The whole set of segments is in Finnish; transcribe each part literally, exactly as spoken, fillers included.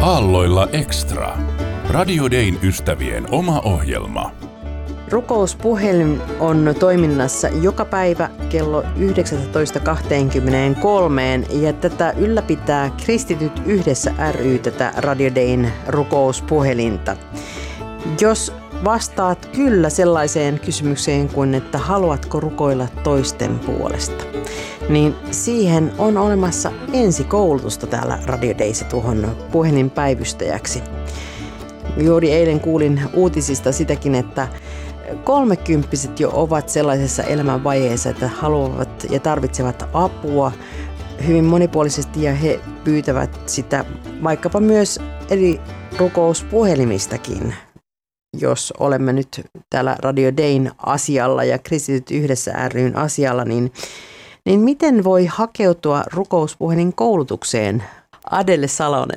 Aalloilla Extra. Radio Dayn ystävien oma ohjelma. Rukouspuhelin on toiminnassa joka päivä kello yhdeksäntoista kaksikymmentäkolme ja tätä ylläpitää Kristityt yhdessä ry, tätä Radio Dayn rukouspuhelinta. Jos vastaat kyllä sellaiseen kysymykseen kuin, että haluatko rukoilla toisten puolesta, niin siihen on olemassa ensikoulutusta täällä Radio Dayssä tuohon puhelinpäivystäjäksi. Juuri eilen kuulin uutisista sitäkin, että kolmekymppiset jo ovat sellaisessa elämänvaiheessa, että haluavat ja tarvitsevat apua hyvin monipuolisesti ja he pyytävät sitä vaikkapa myös eri rukouspuhelimistakin. Jos olemme nyt täällä Radio Dayn asialla ja Kristityt yhdessä ry:n asialla, niin, niin miten voi hakeutua rukouspuhelin koulutukseen? Adele Salonen.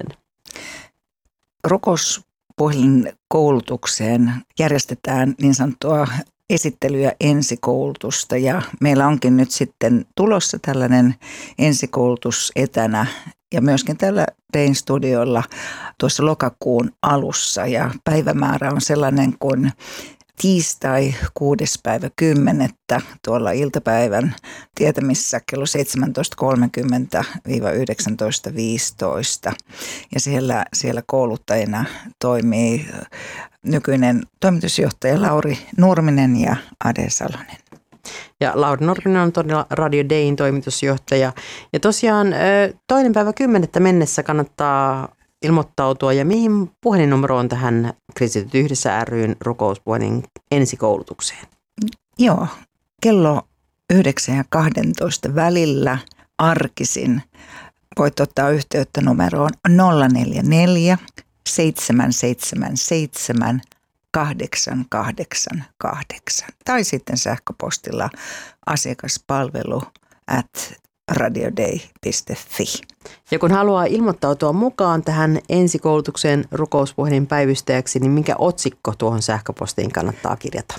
Rukouspuhelin koulutukseen järjestetään niin sanottua esittely- ja ensikoulutusta ja meillä onkin nyt sitten tulossa tällainen ensikoulutus etänä ja myöskin tällä Dayn studiolla tuossa lokakuun alussa ja päivämäärä on sellainen kuin tiistai kuudes päivä kymmenettä tuolla iltapäivän tietämissä kello seitsemäntoista kolmekymmentä yhdeksäntoista viisitoista ja siellä, siellä kouluttajina toimii nykyinen toimitusjohtaja Lauri Nurminen ja Ade Salonen. Ja Lauri Nurminen on todella Radio Dayn toimitusjohtaja. Ja tosiaan toinen päivä kymmenettä mennessä kannattaa ilmoittautua. Ja mihin puhelinnumero on tähän Kristityt yhdessä ry:n rukouspuhelin ensikoulutukseen? Joo, kello yhdeksän ja kaksitoista välillä arkisin voit ottaa yhteyttä numeroon nolla neljä neljä seitsemän seitsemän seitsemän kahdeksan kahdeksan kahdeksan tai sitten sähköpostilla asiakaspalvelu at radioday piste fi. Ja kun haluaa ilmoittautua mukaan tähän ensikoulutukseen rukouspuhelin päivystäjäksi, niin mikä otsikko tuohon sähköpostiin kannattaa kirjata?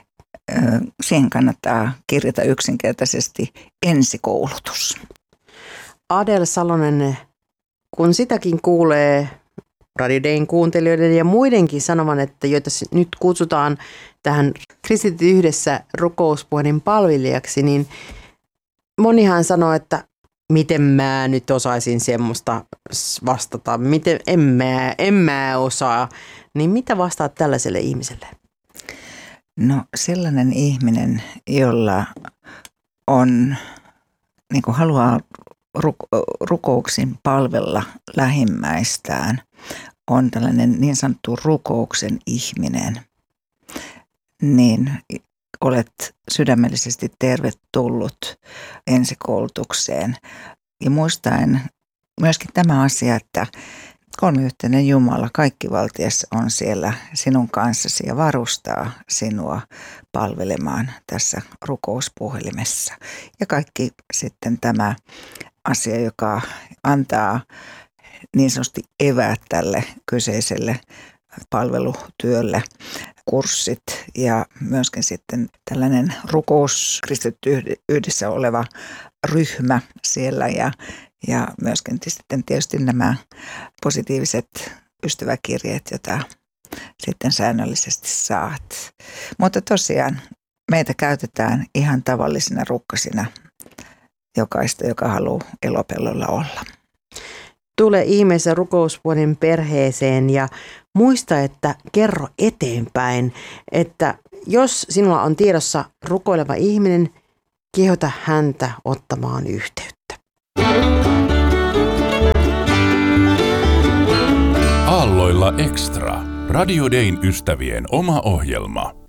Siihen kannattaa kirjata yksinkertaisesti ensikoulutus. Adele Salonen, kun sitäkin kuulee Radio Dayn kuuntelijoiden ja muidenkin sanovan, että joita nyt kutsutaan tähän Kristityt yhdessä rukouspuhelin palvelijaksi, niin monihan sanoo, että miten mä nyt osaisin semmoista vastata, miten en mä, en mä osaa. Niin mitä vastaat tällaiselle ihmiselle? No sellainen ihminen, jolla on, niin kuin haluaa rukouksin palvella lähimmäistään, on tällainen niin sanottu rukouksen ihminen, niin olet sydämellisesti tervetullut ensikoulutukseen. Ja muistaen myöskin tämä asia, että kolmiyhteinen Jumala kaikkivaltias on siellä sinun kanssasi ja varustaa sinua palvelemaan tässä rukouspuhelimessa. Ja kaikki sitten tämä asia, joka antaa niin sanotusti eväät tälle kyseiselle palvelutyölle, kurssit ja myöskin sitten tällainen rukous Kristityt yhdessä oleva ryhmä siellä ja, ja myöskin sitten tietysti nämä positiiviset ystäväkirjeet, joita sitten säännöllisesti saat. Mutta tosiaan meitä käytetään ihan tavallisina rukkasina jokaista, joka haluaa Elopellolla olla. Tule ihmeessä rukouspuhelin perheeseen ja muista, että kerro eteenpäin, että jos sinulla on tiedossa rukoileva ihminen, kehota häntä ottamaan yhteyttä. Aalloilla Extra. Radio Dayn ystävien oma ohjelma.